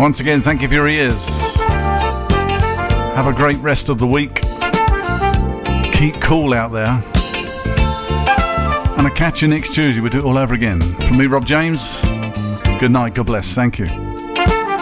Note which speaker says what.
Speaker 1: Once again, thank you for your ears. Have a great rest of the week. Keep cool out there. And I'll catch you next Tuesday. We'll do it all over again. From me, Rob James, good night, God bless, thank you.